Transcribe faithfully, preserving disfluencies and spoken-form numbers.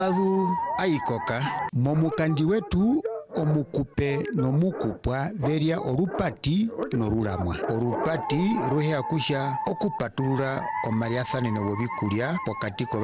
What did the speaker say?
adu aikoka momukandi wetu omukupe nomukupwa veria orupati norulamwa orupati ruhea kusha okupatulula omariathanene wobikulia pokati